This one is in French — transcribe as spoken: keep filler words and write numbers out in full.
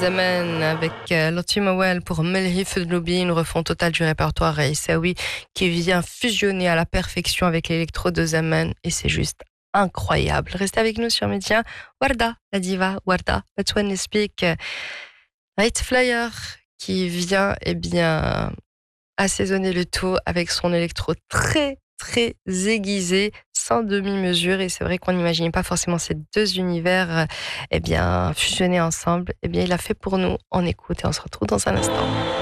Zaman avec euh, Latimawel pour Melhi Fedloubi, une refonte totale du répertoire Aïssaoui qui vient fusionner à la perfection avec l'électro de Zaman et c'est juste incroyable. Restez avec nous sur Média. Warda, la diva, Warda, let's one speak. Night Flyer qui vient eh bien assaisonner le tout avec son électro très très aiguisé, sans demi-mesure, et c'est vrai qu'on n'imaginait pas forcément ces deux univers euh, eh bien, fusionnés ensemble. Eh bien, il a fait pour nous. On écoute et on se retrouve dans un instant.